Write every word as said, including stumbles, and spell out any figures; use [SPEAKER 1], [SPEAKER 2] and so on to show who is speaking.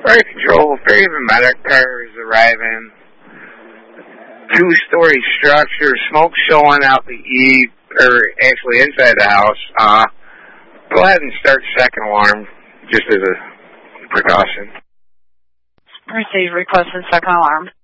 [SPEAKER 1] Fire control, ferry medic car is arriving. Two-story structure, smoke showing out the E, or actually inside the house. Uh, go ahead and start second alarm, just as a precaution.
[SPEAKER 2] Received, requested second alarm.